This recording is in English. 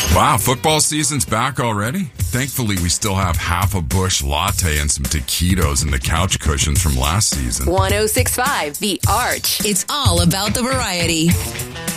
Wow, football season's back already? Thankfully, we still have half a bush latte and some taquitos in the couch cushions from last season. 106.5 The Arch. It's all about the variety.